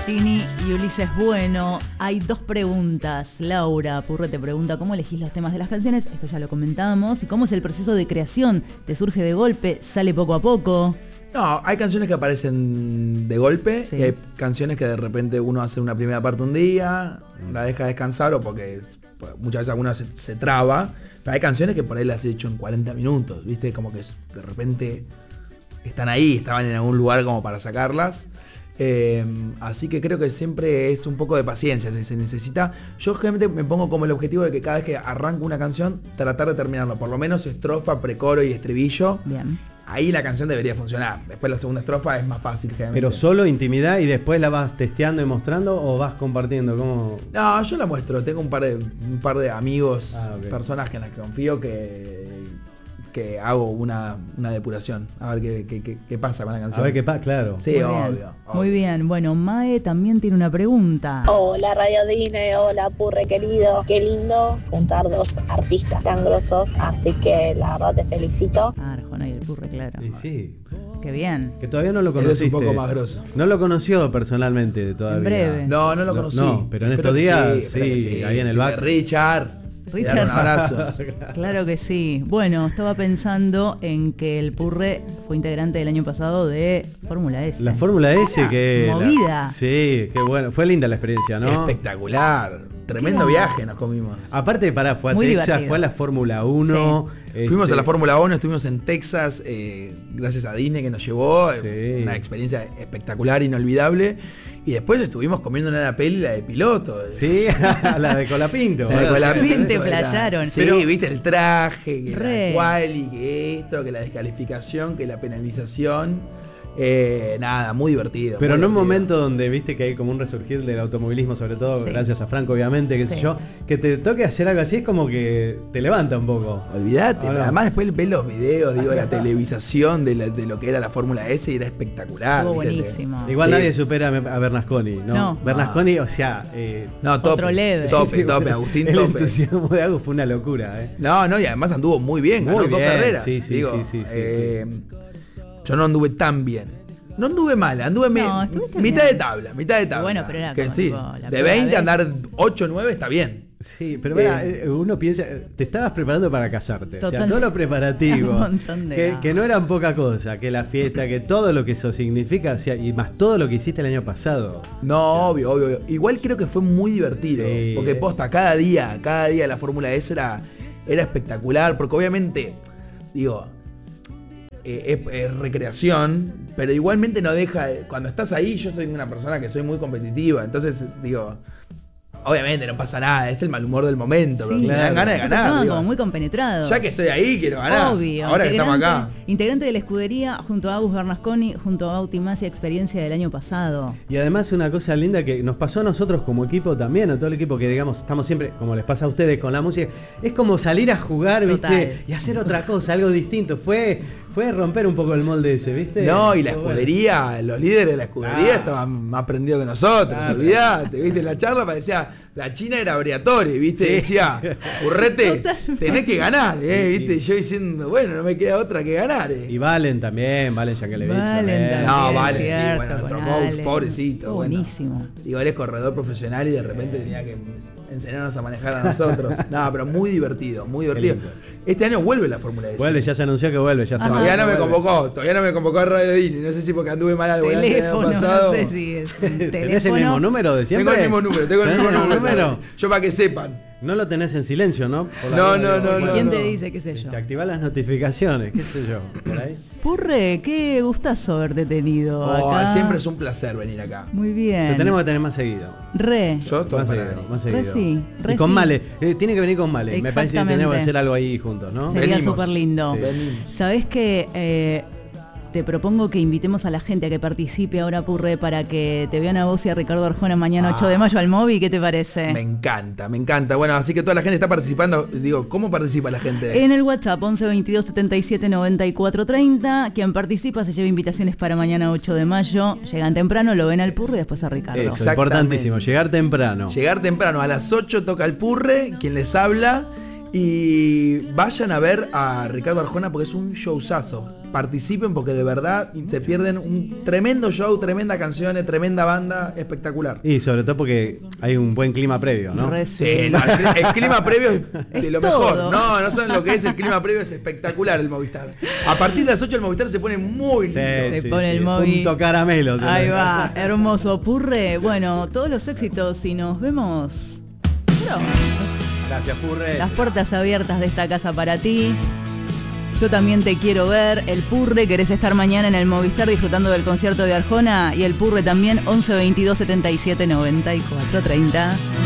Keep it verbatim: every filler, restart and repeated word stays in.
Martini y Ulises Bueno. Hay dos preguntas. Laura Purre te pregunta cómo elegís los temas de las canciones. Esto ya lo comentamos. ¿Y cómo es el proceso de creación? ¿Te surge de golpe? ¿Sale poco a poco? No, hay canciones que aparecen de golpe, Sí. y hay canciones que de repente uno hace una primera parte un día, la deja descansar o porque muchas veces alguna se, se traba, pero hay canciones que por ahí las he hecho en cuarenta minutos, ¿viste? Como que de repente están ahí, estaban en algún lugar como para sacarlas. Eh, así que creo que siempre es un poco de paciencia, si se necesita. Yo generalmente me pongo como el objetivo de que cada vez que arranco una canción, tratar de terminarlo, por lo menos estrofa, precoro y estribillo. Bien. Ahí la canción debería funcionar. Después la segunda estrofa es más fácil generalmente. Pero solo intimidad y después la vas testeando y mostrando o vas compartiendo, ¿cómo? No, yo la muestro. Tengo un par de, un par de amigos, Ah, okay. personas en las que confío que, que hago una, una depuración. A ver qué, qué, qué, qué pasa con la canción. A ver qué pasa, claro. Sí, Muy obvio, bien. obvio. Muy bien. Bueno, Mae también tiene una pregunta. Hola Radio Dine, hola Purre querido. Qué lindo juntar dos artistas tan grosos, así que la verdad te felicito. Ah, Arjona y el Purre, claro. Y sí, Qué bien. que todavía no lo Él es conociste. un poco más grosso. No lo conoció personalmente todavía. En breve. No, no lo No, conocí. no, pero en Espero estos que días, espero sí, que ahí en el Sí, back. Richard. Richard. Le daré un abrazo. Claro que sí. Bueno, estaba pensando en que el Purre fue integrante del año pasado de Fórmula S. La Fórmula S Una que... movida. la- sí, qué bueno. Fue linda la experiencia, ¿no? Espectacular. Tremendo ¿Qué? viaje nos comimos. Aparte, pará, fue a Muy Texas, divertido. fue a la Fórmula uno. este, Fuimos a la Fórmula uno, estuvimos en Texas, eh, gracias a Disney que nos llevó. Sí. eh, Una experiencia espectacular, inolvidable. Y después estuvimos comiendo una peli, la de piloto. Sí, la de Colapinto. La de Colapinto, Te era- flasharon. Sí, Pero- viste el traje, que Re. la quali, que esto, que la descalificación, que la penalización. Eh, nada, muy divertido. Pero muy en un divertido. momento donde viste que hay como un resurgir del automovilismo, sobre todo Sí. gracias a Franco, obviamente, qué Sí. sé yo, que te toque hacer algo así es como que te levanta un poco. Olvídate, Ah, no. además después ves los videos, digo, la televisación de, la- de lo que era la Fórmula S y era espectacular. Estuvo ¿viste? buenísimo. Igual Sí. nadie supera a Bernasconi, ¿no? No. Bernasconi, o sea, eh, No, tope, Otro level. tope, tope, Agustín el tope. entusiasmo de Agus fue una locura, ¿eh? No, no, y además anduvo muy bien, Muy ganó dos bien, carreras. sí, sí, digo, sí, sí, sí, eh, Yo no anduve tan bien. No anduve mal, anduve me- No, estuviste mitad bien. de tabla, mitad de tabla. Bueno, pero era que como sí, tipo la de primera veinte vez. andar ocho nueve está bien. Sí, pero Eh, mira, eh, uno piensa, te estabas preparando para casarte. O sea, Total. todo lo preparativo. Un montón de que, ganas. que no eran poca cosa, que la fiesta, que todo lo que eso significa, o sea, y más todo lo que hiciste el año pasado. No, obvio, obvio, obvio. Igual creo que fue muy divertido. Sí. Porque posta, cada día, cada día la Fórmula S era, era espectacular. Porque obviamente, digo, eh, es, es recreación, pero igualmente no deja. Cuando estás ahí, yo soy una persona que soy muy competitiva. Entonces, digo, obviamente no pasa nada, es el mal humor del momento. pero Sí, me dan ganas de ganar. Estaban digo. como muy compenetrados. Ya que estoy ahí, quiero ganar. Obvio. Ahora que estamos Integrante- acá. Integrante de la escudería junto a Agus Bernasconi, junto a Bauti Masi, experiencia del año pasado. Y además una cosa linda que nos pasó a nosotros como equipo también, a todo el equipo que digamos estamos siempre, como les pasa a ustedes con la música, es como salir a jugar, Total. ¿viste? Y hacer otra cosa, algo distinto. Fue, fue romper un poco el molde ese, ¿viste? No, y la Fue bueno. escudería, los líderes de la escudería Ah. estaban más prendidos que nosotros, Claro. olvidate, viste, la charla parecía, la China era Briatore, viste, Sí. decía, Urrete, Totalmente. tenés que ganar, eh, Sí, viste, sí. y yo diciendo, bueno, no me queda otra que ganar, eh. Y Valen también, Valen Yankelevich Valen también. también, No, vale, sí, cierto, bueno, nuestro con coach, Ale. pobrecito, Estuvo bueno. buenísimo. Digo, él es corredor profesional y de repente tenía que enseñarnos a manejar a nosotros. No, pero muy divertido, muy divertido. lindo. Este año vuelve la Fórmula S. Vuelve, ya se anunció que vuelve, ya se Todavía no me vuelve. convocó, todavía no me convocó a Radio Dini, no sé si porque anduve mal algo el año Teléfono, pasado. no sé si es un ¿Tenés el teléfono. mismo número de siempre? Tengo el mismo número, tengo el ¿Tenés mismo el número. Yo para que sepan. No lo tenés en silencio, ¿no? Por la No, radio, no, no, bueno, no. ¿Quién te dice, qué sé yo? Te activás las notificaciones, qué sé yo, por ahí. Purre, qué gustazo haberte tenido Oh, acá. siempre es un placer venir acá. Muy bien. Te tenemos que tener más seguido. Re. Yo todo Más para seguido, venir. más Re seguido. sí, re y con sí. Male, eh, tiene que venir con Male. Me parece que tenemos que Exactamente. hacer algo ahí juntos, ¿no? Sería Venimos. súper lindo. Sí. Venimos. ¿Sabés que eh, te propongo que invitemos a la gente a que participe ahora, Purre, para que te vean a vos y a Ricardo Arjona mañana Ah. ocho de mayo al Movi? ¿Qué te parece? Me encanta, me encanta. Bueno, así que toda la gente está participando. Digo, ¿cómo participa la gente? En el WhatsApp once veintidós setenta y siete noventa y cuatro treinta, quien participa se lleva invitaciones para mañana ocho de mayo. Llegan temprano, lo ven al Purre y después a Ricardo. Eso, Exactamente. importantísimo, llegar temprano. Llegar temprano, a las ocho toca el Purre, quien les habla. Y vayan a ver a Ricardo Arjona porque es un showzazo. participen porque de verdad se pierden un tremendo show, tremenda canciones, tremenda banda, espectacular. Y sobre todo porque hay un buen clima previo, ¿no? Re- Sí, no, el, el clima previo es de Es lo todo. mejor. No, no saben lo que es el clima previo, es espectacular el Movistar. A partir de las ocho el Movistar se pone muy lindo. Se pone el móvil. Punto caramelo. Ahí va, hermoso Purre. Bueno, todos los éxitos y nos vemos pronto. Gracias, Purre. Las puertas abiertas de esta casa para ti. Yo también te quiero ver. El Purre, ¿querés estar mañana en el Movistar disfrutando del concierto de Arjona? Y el Purre también, once veintidós setenta y siete noventa y cuatro treinta.